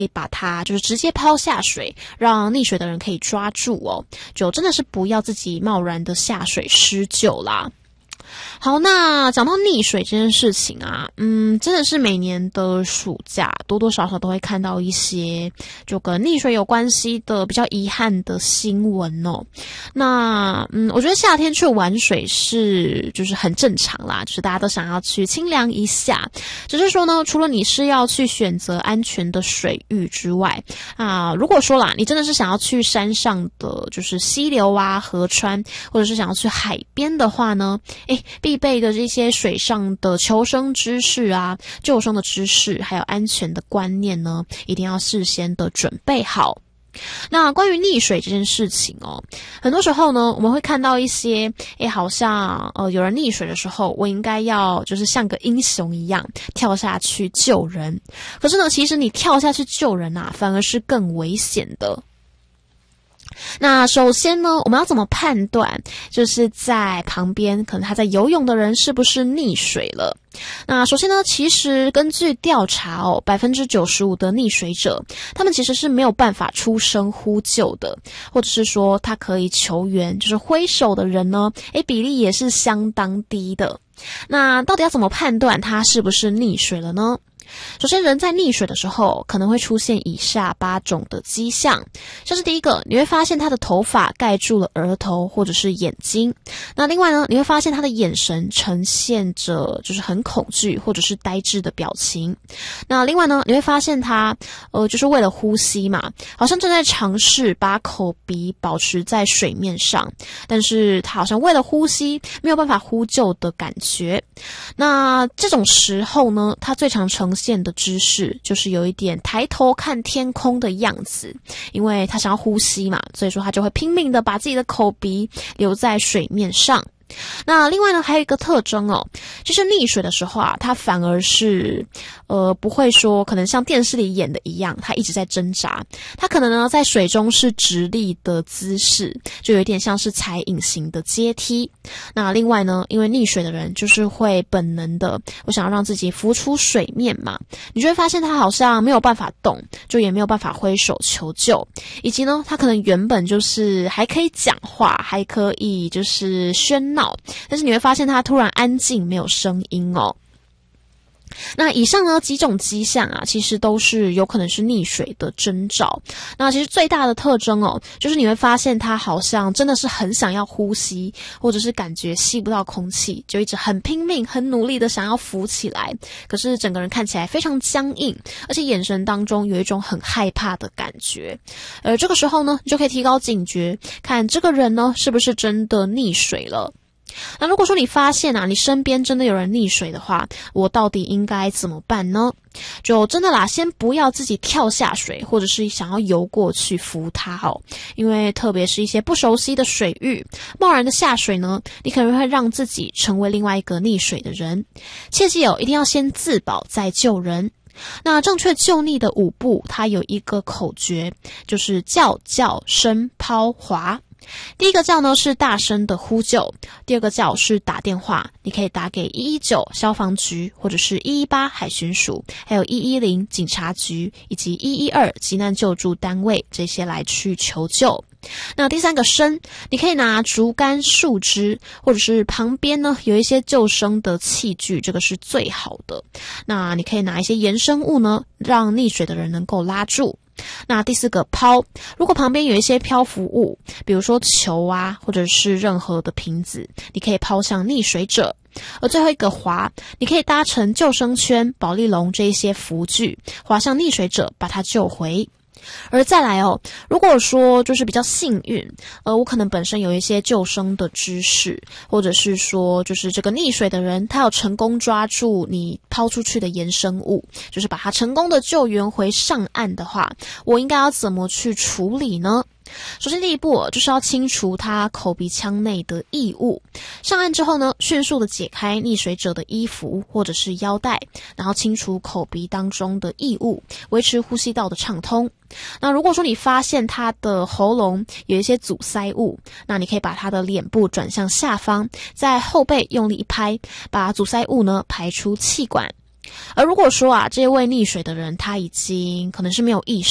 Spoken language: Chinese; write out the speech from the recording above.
把它就是直接抛下水，让溺水的人可以抓住哦，就真的是不要自己贸然的下水施救啦。好，那讲到溺水这件事情啊，真的是每年的暑假多多少少都会看到一些就跟溺水有关系的比较遗憾的新闻哦。那我觉得夏天去玩水就是很正常啦，就是大家都想要去清凉一下。只是说呢，除了你是要去选择安全的水域之外如果说啦，你真的是想要去山上的就是溪流啊、河川，或者是想要去海边的话呢，必备的这些水上的求生知识啊、救生的知识，还有安全的观念呢，一定要事先的准备好。那关于溺水这件事情哦，很多时候呢，我们会看到一些好像有人溺水的时候，我应该要就是像个英雄一样跳下去救人。可是呢，其实你跳下去救人反而是更危险的。那首先呢，我们要怎么判断就是在旁边可能他在游泳的人是不是溺水了？那首先呢，其实根据调查95%的溺水者，他们其实是没有办法出声呼救的，或者是说他可以求援，就是挥手的人呢，比例也是相当低的。那到底要怎么判断他是不是溺水了呢？首先，人在溺水的时候可能会出现以下8种的迹象，像是第一个，你会发现他的头发盖住了额头或者是眼睛。那另外呢，你会发现他的眼神呈现着就是很恐惧或者是呆滞的表情。那另外呢，你会发现他就是为了呼吸嘛，好像正在尝试把口鼻保持在水面上，但是他好像为了呼吸没有办法呼救的感觉。那这种时候呢，他最常呈现的姿势就是有一点抬头看天空的样子，因为他想要呼吸嘛，所以说他就会拼命的把自己的口鼻留在水面上。那另外呢，还有一个特征就是溺水的时候他反而是不会说可能像电视里演的一样，他一直在挣扎，他可能呢在水中是直立的姿势，就有点像是踩隐形的阶梯。那另外呢，因为溺水的人就是会本能的我想要让自己浮出水面嘛，你就会发现他好像没有办法动，就也没有办法挥手求救，以及呢他可能原本就是还可以讲话，还可以就是喧闹，但是你会发现他突然安静，没有声音哦。那以上呢几种迹象其实都是有可能是溺水的征兆。那其实最大的特征就是你会发现他好像真的是很想要呼吸，或者是感觉吸不到空气，就一直很拼命很努力的想要浮起来，可是整个人看起来非常僵硬，而且眼神当中有一种很害怕的感觉。而这个时候呢，你就可以提高警觉，看这个人呢是不是真的溺水了。那如果说你发现你身边真的有人溺水的话，我到底应该怎么办呢？就真的啦，先不要自己跳下水，或者是想要游过去扶他因为特别是一些不熟悉的水域，贸然的下水呢，你可能会让自己成为另外一个溺水的人。切记一定要先自保再救人。那正确救溺的5步，它有一个口诀，就是叫叫声抛滑。第一个叫呢是大声的呼救，第二个叫是打电话，你可以打给119消防局，或者是118海巡署，还有110警察局，以及112急难救助单位，这些来去求救。那第三个声，你可以拿竹竿、树枝，或者是旁边呢有一些救生的器具，这个是最好的。那你可以拿一些延伸物呢，让溺水的人能够拉住。那第4个抛，如果旁边有一些漂浮物，比如说球或者是任何的瓶子，你可以抛向溺水者。而最后一个滑，你可以搭乘救生圈、保丽龙这一些浮具，滑向溺水者，把他救回。而再来如果说就是比较幸运，我可能本身有一些救生的知识，或者是说就是这个溺水的人他有成功抓住你抛出去的延伸物，就是把他成功的救援回上岸的话，我应该要怎么去处理呢？首先第一步就是要清除他口鼻腔内的异物。上岸之后呢，迅速的解开溺水者的衣服或者是腰带，然后清除口鼻当中的异物，维持呼吸道的畅通。那如果说你发现他的喉咙有一些阻塞物，那你可以把他的脸部转向下方，在后背用力一拍，把阻塞物呢排出气管。 而如果说啊，这位溺水的人他已经可能是没有意识